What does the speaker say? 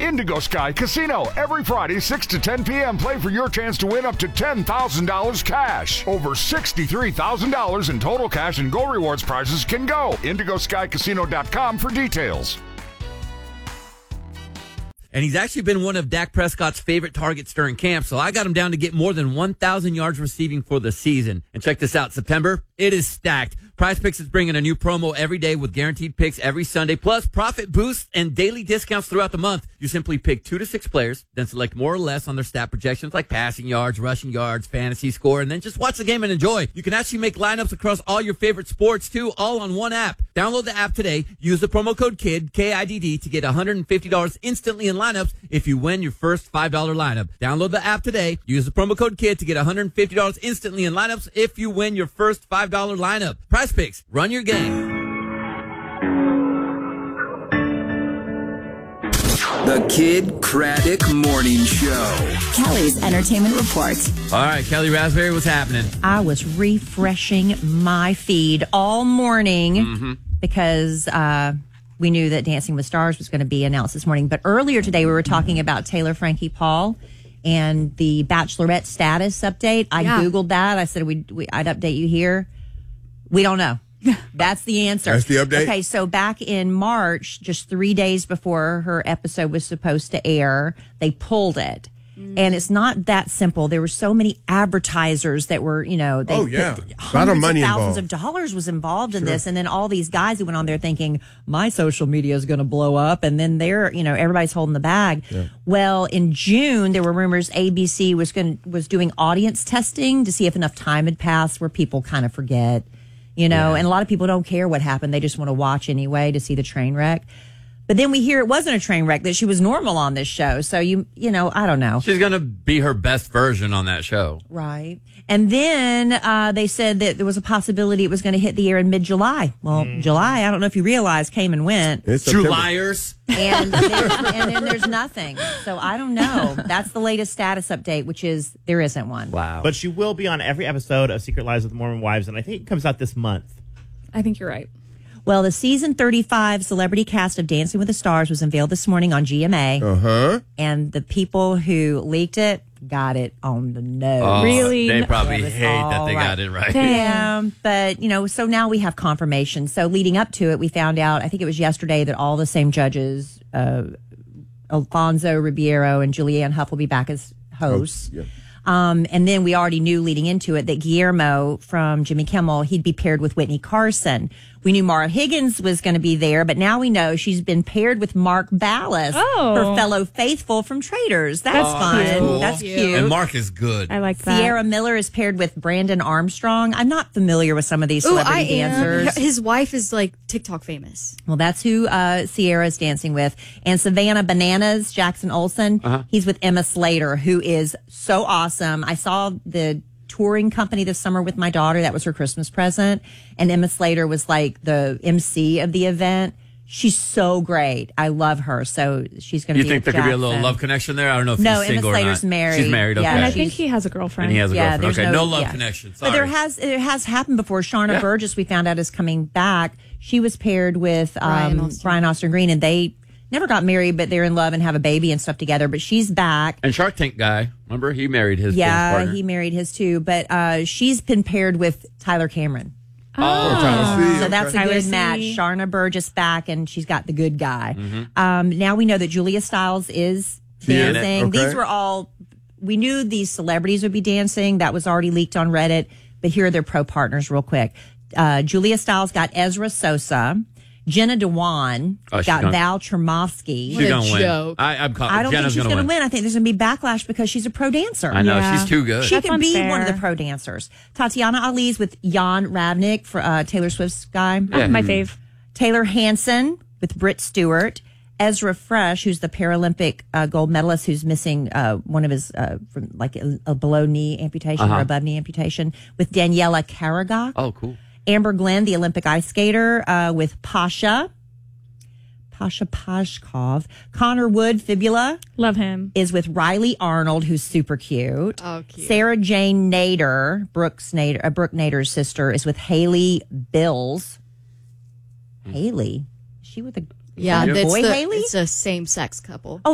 Indigo Sky Casino. Every Friday, 6 to 10 p.m. Play for your chance to win up to $10,000 cash. Over $63,000 in total cash and Go Rewards prizes can go. IndigoSkyCasino.com for details. And he's actually been one of Dak Prescott's favorite targets during camp, so I got him down to get more than 1,000 yards receiving for the season. And check this out, September, it is stacked. Prize Picks is bringing a new promo every day with guaranteed picks every Sunday, plus profit boosts and daily discounts throughout the month. You simply pick 2 to 6 players, then select more or less on their stat projections like passing yards, rushing yards, fantasy score, and then just watch the game and enjoy. You can actually make lineups across all your favorite sports, too, all on one app. Download the app today. Use the promo code KIDD, K-I-D-D, to get $150 instantly in lineups if you win your first $5 lineup. Download the app today. Use the promo code KIDD to get $150 instantly in lineups if you win your first $5 lineup. Prize Picks. Run your game. The Kid Craddock Morning Show. Kelly's Entertainment Report. All right, Kelly Raspberry, what's happening? I was refreshing my feed all morning because we knew that Dancing with Stars was going to be announced this morning. But earlier today, we were talking about Taylor Frankie Paul and the Bachelorette status update. I Googled that. I said I'd update you here. We don't know. That's the answer. That's the update? Okay, so back in March, just 3 days before her episode was supposed to air, they pulled it. And it's not that simple. There were so many advertisers that were, a lot of money thousands involved. of dollars was involved in this. And then all these guys who went on there thinking, my social media is going to blow up. And then everybody's holding the bag. Yeah. Well, in June, there were rumors ABC was doing audience testing to see if enough time had passed where people kind of forget, and a lot of people don't care what happened. They just want to watch anyway to see the train wreck. But then we hear it wasn't a train wreck, that she was normal on this show. So, I don't know. She's going to be her best version on that show. Right. And then they said that there was a possibility it was going to hit the air in mid-July. Well, July, I don't know if you realize, came and went. True liars. And then there's nothing. So I don't know. That's the latest status update, which is there isn't one. Wow. But she will be on every episode of Secret Lives of the Mormon Wives, and I think it comes out this month. I think you're right. Well, the season 35 celebrity cast of Dancing with the Stars was unveiled this morning on GMA. Uh-huh. And the people who leaked it got it on the nose. Oh, Really? They probably It was hate that they all got it right. Yeah, but, so now we have confirmation. So leading up to it, we found out, I think it was yesterday, that all the same judges, Alfonso Ribeiro and Julianne Hough, will be back as hosts. Yeah. And then we already knew leading into it that Guillermo from Jimmy Kimmel, he'd be paired with Whitney Carson. We knew Mara Higgins was going to be there, but now we know she's been paired with Mark Ballas, her fellow faithful from Traders. That's fun. That's cool. That's cute. And Mark is good. I like that. Sierra Miller is paired with Brandon Armstrong. I'm not familiar with some of these celebrity dancers. His wife is like TikTok famous. Well, that's who Sierra is dancing with. And Savannah Bananas, Jackson Olsen, he's with Emma Slater, who is so awesome. I saw the touring company this summer with my daughter. That was her Christmas present. And Emma Slater was like the MC of the event. She's so great. I love her. So she's going to be. You think there could be a little love connection there? I don't know if she's Emma single Slater's or not. married. She's married. Okay. Yeah, And I think he has a girlfriend. And he has a girlfriend. there's Okay, no love connection. Sorry. But it has happened before. Sharna Burgess, we found out, is coming back. She was paired with Brian Austin Green, and they never got married, but they're in love and have a baby and stuff together. But she's back. And Shark Tank guy, remember? He married his partner. He married his too. But she's been paired with Tyler Cameron. So that's a good match. Sharna Burgess back, and she's got the good guy. Now we know that Julia Stiles is dancing. Okay. These were all, we knew these celebrities would be dancing. That was already leaked on Reddit. But here are their pro partners real quick. Julia Stiles got Ezra Sosa. Jenna Dewan got Val Tremovsky. She's going to win. joke. I don't think she's going to win. I think there's going to be backlash because she's a pro dancer. I know. She's too good. She That's could be unfair. one of the pro dancers. Tatiana Ali's with Jan Ravnik for Taylor Swift's guy. My fave. Taylor Hansen with Britt Stewart. Ezra Fresh, who's the Paralympic gold medalist who's missing one of his from like a below knee amputation or above knee amputation, with Daniela Karagok. Oh, cool. Amber Glenn, the Olympic ice skater, with Pasha Pashkov. Connor Wood, Fibula, Love him. is with Riley Arnold, who's super cute. Oh, cute. Sarah Jane Nader, Brooke Nader's sister, is with Haley Bills. Haley? Is she with a Yeah, boy it's Haley? It's a same-sex couple.